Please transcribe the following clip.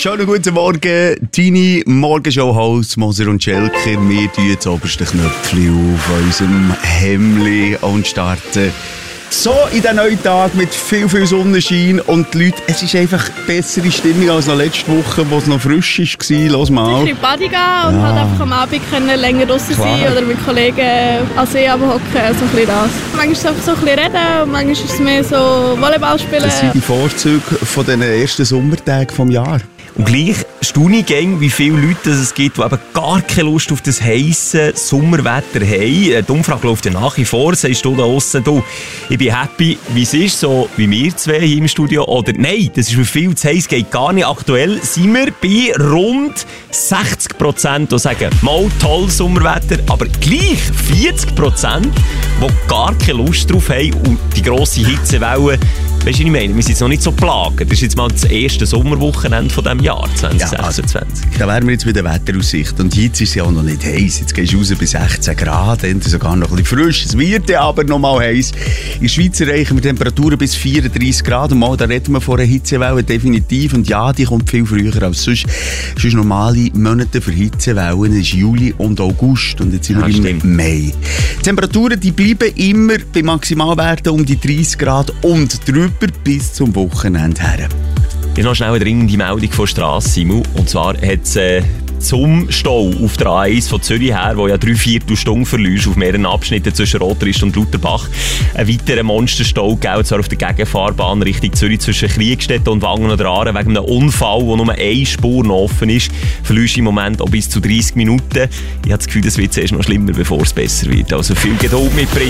Schönen guten Morgen, deine Morgenshow-Hosts Moser und Schelker. Wir tun das oberste Knöpfchen auf unserem Hemdli und starten so in den neuen Tag mit viel Sonnenschein und die Leute, es ist einfach bessere Stimmung als noch letzte Woche, wo es noch frisch war. Los mal. Ein bisschen Body gehen und halt einfach am Abend können länger draussen sein oder mit Kollegen an See hocken, so ein bisschen das. Manchmal ist es einfach so ein bisschen reden und manchmal ist es mehr so Volleyball spielen. Das sind die Vorzüge von den ersten Sommertagen des Jahres. Und gleich staune ich, wie viele Leute es gibt, die eben gar keine Lust auf das heisse Sommerwetter haben. Die Umfrage läuft ja nach wie vor. Sagst du da draussen, du, ich bin happy, wie es ist, so wie wir zwei hier im Studio. Oder nein, das ist mir viel zu heiß, geht gar nicht. Aktuell sind wir bei rund 60%, die sagen, mal toll Sommerwetter, aber gleich 40%, die gar keine Lust drauf haben und die grosse Hitzewelle. Weißt du, was ich meine? Wir sind jetzt noch nicht so plagen. Das ist jetzt mal das erste Sommerwochenende von diesem Jahr 2026. Ja, da wären wir jetzt bei der Wetteraussicht. Und jetzt ist es ja auch noch nicht heiß. Jetzt gehst du raus bei 16 Grad, dann sogar noch ein bisschen frisch. Es wird ja aber noch mal heiß. In der Schweiz erreichen wir Temperaturen bis 34 Grad. Und mal, da reden wir von einer Hitzewelle definitiv. Und ja, die kommt viel früher als sonst. Sonst normale Monate für Hitzewellen ist Juli und August. Und jetzt sind wir im Mai. Die Temperaturen die bleiben immer bei Maximalwerten um die 30 Grad und drüber bis zum Wochenende her. Ich habe noch schnell eine dringende Meldung von Strasse, Simon. Und zwar hat es zum Stau auf der A1 von Zürich her, wo ja 3/4 Stunden verlierst auf mehreren Abschnitten zwischen Rotrist und Lutherbach, einen weiteren Monsterstau gegeben, und zwar auf der Gegenfahrbahn Richtung Zürich zwischen Kriegstetten und Wangen oder Aaren wegen einem Unfall, wo nur eine Spur noch offen ist. Verlierst im Moment auch bis zu 30 Minuten. Ich habe das Gefühl, das wird zuerst noch schlimmer, bevor es besser wird. Also viel Geduld mitbringen.